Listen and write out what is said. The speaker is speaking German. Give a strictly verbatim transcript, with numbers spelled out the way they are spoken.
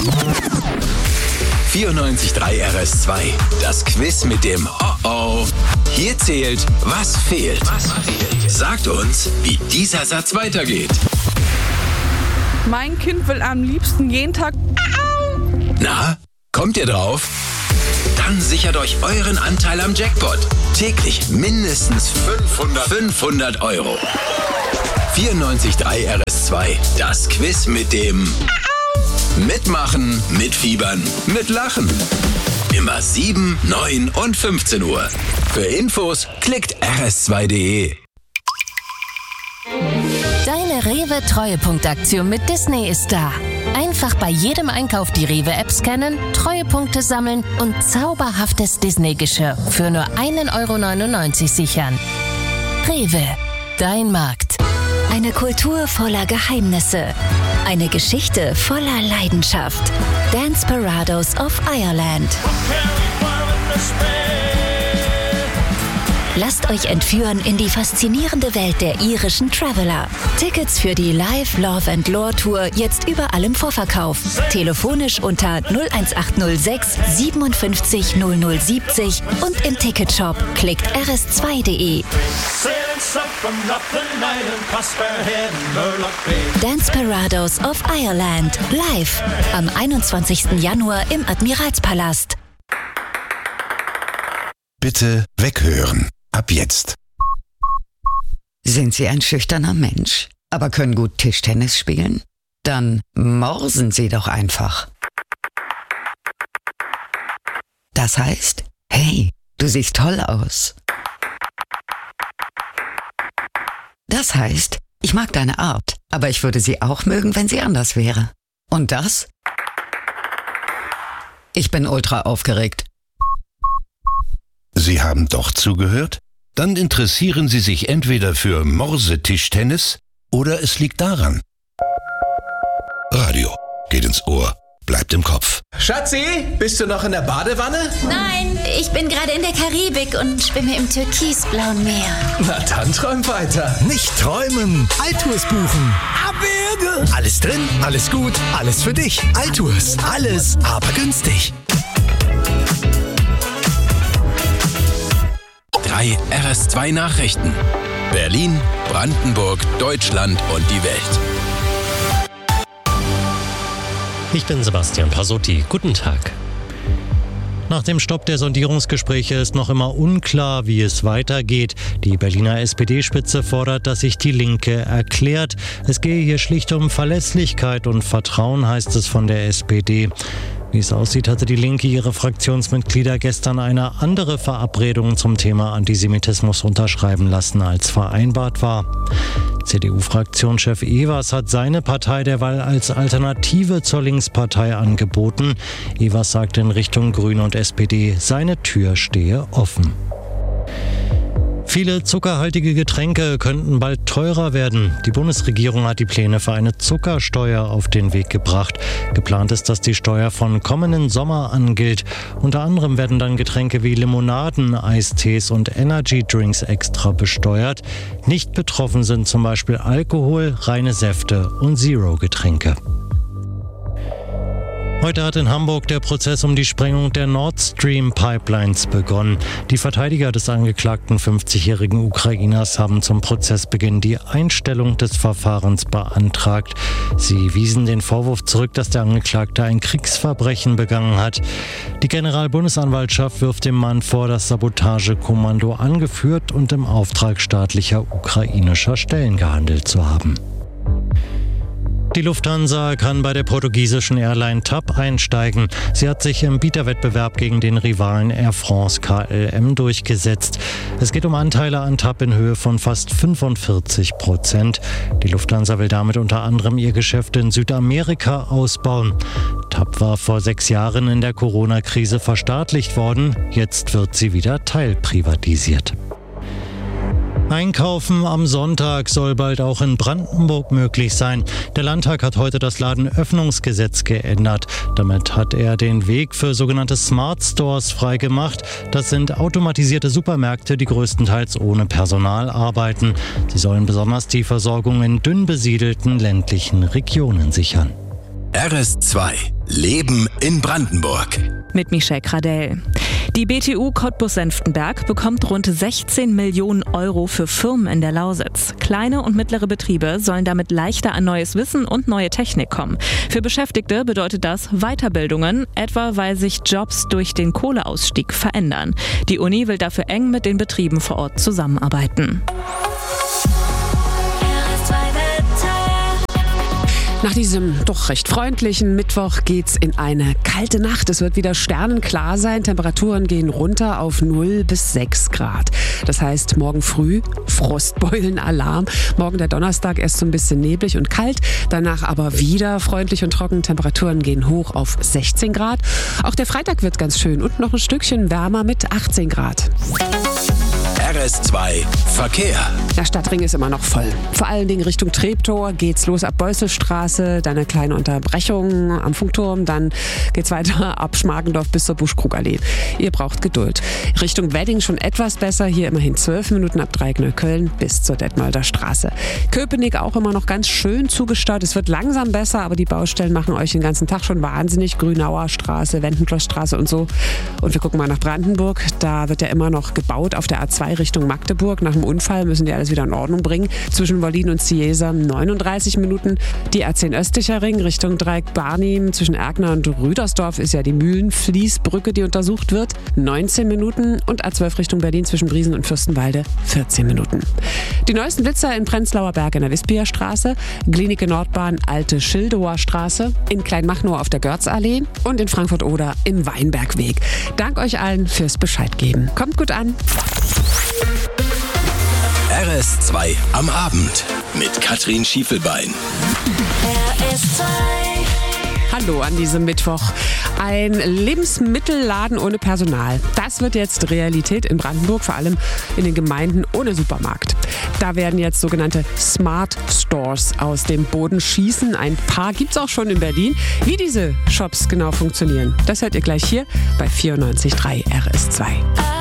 vierundneunzig Komma drei R S zwei. Das Quiz mit dem Oh-Oh. Hier zählt, was fehlt. Was fehlt? Sagt uns, wie dieser Satz weitergeht. Mein Kind will am liebsten jeden Tag... Na, kommt ihr drauf? Dann sichert euch euren Anteil am Jackpot. Täglich mindestens fünfhundert, fünfhundert Euro. vierundneunzig Komma drei R S zwei. Das Quiz mit dem Mitmachen, mitfiebern, mitlachen. Immer sieben, neun und fünfzehn Uhr. Für Infos klickt r s zwei punkt d e. Deine Rewe-Treuepunktaktion mit Disney ist da. Einfach bei jedem Einkauf die Rewe-App scannen, Treuepunkte sammeln und zauberhaftes Disney-Geschirr für nur ein Euro neunundneunzig sichern. Rewe, dein Markt. Eine Kultur voller Geheimnisse. Eine Geschichte voller Leidenschaft. Danceparados of Ireland. Lasst euch entführen in die faszinierende Welt der irischen Traveller. Tickets für die Live, Love and Lore Tour jetzt überall im Vorverkauf. Telefonisch unter null eins acht null sechs siebenundfünfzig null null siebzig und im Ticketshop klickt r s zwei punkt d e. Danceparados of Ireland live am einundzwanzigsten Januar im Admiralspalast. Bitte weghören. Ab jetzt. Sind Sie ein schüchterner Mensch, aber können gut Tischtennis spielen? Dann morsen Sie doch einfach. Das heißt, hey, du siehst toll aus. Das heißt, ich mag deine Art, aber ich würde sie auch mögen, wenn sie anders wäre. Und das? Ich bin ultra aufgeregt. Sie haben doch zugehört? Dann interessieren Sie sich entweder für Morsetischtennis oder es liegt daran. Radio geht ins Ohr, bleibt im Kopf. Schatzi, bist du noch in der Badewanne? Nein, ich bin gerade in der Karibik und schwimme im türkisblauen Meer. Na dann träum weiter. Nicht träumen, Altours buchen. Abwürge. Alles drin, alles gut, alles für dich. Altours, alles, aber günstig. Drei R S zwei Nachrichten. Berlin, Brandenburg, Deutschland und die Welt. Ich bin Sebastian Pasotti. Guten Tag. Nach dem Stopp der Sondierungsgespräche ist noch immer unklar, wie es weitergeht. Die Berliner S P D-Spitze fordert, dass sich die Linke erklärt. Es gehe hier schlicht um Verlässlichkeit und Vertrauen, heißt es von der S P D. Wie es aussieht, hatte die Linke ihre Fraktionsmitglieder gestern eine andere Verabredung zum Thema Antisemitismus unterschreiben lassen, als vereinbart war. C D U-Fraktionschef Evers hat seine Partei derweil als Alternative zur Linkspartei angeboten. Evers sagt in Richtung Grüne und S P D, seine Tür stehe offen. Viele zuckerhaltige Getränke könnten bald teurer werden. Die Bundesregierung hat die Pläne für eine Zuckersteuer auf den Weg gebracht. Geplant ist, dass die Steuer von kommenden Sommer an gilt. Unter anderem werden dann Getränke wie Limonaden, Eistees und Energydrinks extra besteuert. Nicht betroffen sind zum Beispiel Alkohol, reine Säfte und Zero-Getränke. Heute hat in Hamburg der Prozess um die Sprengung der Nord Stream Pipelines begonnen. Die Verteidiger des angeklagten fünfzigjährigen Ukrainers haben zum Prozessbeginn die Einstellung des Verfahrens beantragt. Sie wiesen den Vorwurf zurück, dass der Angeklagte ein Kriegsverbrechen begangen hat. Die Generalbundesanwaltschaft wirft dem Mann vor, das Sabotagekommando angeführt und im Auftrag staatlicher ukrainischer Stellen gehandelt zu haben. Die Lufthansa kann bei der portugiesischen Airline T A P einsteigen. Sie hat sich im Bieterwettbewerb gegen den Rivalen Air France K L M durchgesetzt. Es geht um Anteile an T A P in Höhe von fast fünfundvierzig Prozent. Die Lufthansa will damit unter anderem ihr Geschäft in Südamerika ausbauen. T A P war vor sechs Jahren in der Corona-Krise verstaatlicht worden. Jetzt wird sie wieder teilprivatisiert. Einkaufen am Sonntag soll bald auch in Brandenburg möglich sein. Der Landtag hat heute das Ladenöffnungsgesetz geändert. Damit hat er den Weg für sogenannte Smart Stores freigemacht. Das sind automatisierte Supermärkte, die größtenteils ohne Personal arbeiten. Sie sollen besonders die Versorgung in dünn besiedelten ländlichen Regionen sichern. R S zwei. Leben in Brandenburg. Mit Michelle Gradell. Die B T U Cottbus-Senftenberg bekommt rund sechzehn Millionen Euro für Firmen in der Lausitz. Kleine und mittlere Betriebe sollen damit leichter an neues Wissen und neue Technik kommen. Für Beschäftigte bedeutet das Weiterbildungen, etwa weil sich Jobs durch den Kohleausstieg verändern. Die Uni will dafür eng mit den Betrieben vor Ort zusammenarbeiten. Nach diesem doch recht freundlichen Mittwoch geht's in eine kalte Nacht. Es wird wieder sternenklar sein. Temperaturen gehen runter auf null bis sechs Grad. Das heißt, morgen früh Frostbeulen-Alarm. Morgen der Donnerstag erst so ein bisschen neblig und kalt. Danach aber wieder freundlich und trocken. Temperaturen gehen hoch auf sechzehn Grad. Auch der Freitag wird ganz schön und noch ein Stückchen wärmer mit achtzehn Grad. R S zwei Verkehr. Der Stadtring ist immer noch voll. Vor allen Dingen Richtung Treptow geht's los ab Beusselstraße, dann eine kleine Unterbrechung am Funkturm, dann geht's weiter ab Schmargendorf bis zur Buschkrugallee. Ihr braucht Geduld. Richtung Wedding schon etwas besser, hier immerhin zwölf Minuten ab Dreieckneukölln bis zur Detmolder Straße. Köpenick auch immer noch ganz schön zugestaut. Es wird langsam besser, aber die Baustellen machen euch den ganzen Tag schon wahnsinnig. Grünauer Straße, Wendenschlossstraße und so. Und wir gucken mal nach Brandenburg. Da wird ja immer noch gebaut auf der A zwei Richtung Magdeburg. Nach dem Unfall müssen die alles wieder in Ordnung bringen. Zwischen Wollin und Ciesa neununddreißig Minuten. Die A zehn östlicher Ring Richtung Dreieck Barnim. Zwischen Erkner und Rüdersdorf ist ja die Mühlenfließbrücke, die untersucht wird. neunzehn Minuten. Und A zwölf Richtung Berlin zwischen Briesen und Fürstenwalde vierzehn Minuten. Die neuesten Blitzer in Prenzlauer Berg in der Wispia Straße, Glienicke Nordbahn Alte Schildower Straße, in Kleinmachnow auf der Görzallee und in Frankfurt-Oder im Weinbergweg. Dank euch allen fürs Bescheid geben. Kommt gut an. R S zwei am Abend mit Katrin Schiefelbein. R S zwei. Hallo an diesem Mittwoch. Ein Lebensmittelladen ohne Personal. Das wird jetzt Realität in Brandenburg, vor allem in den Gemeinden ohne Supermarkt. Da werden jetzt sogenannte Smart Stores aus dem Boden schießen. Ein paar gibt's auch schon in Berlin. Wie diese Shops genau funktionieren, das hört ihr gleich hier bei vierundneunzig Komma drei R S zwei.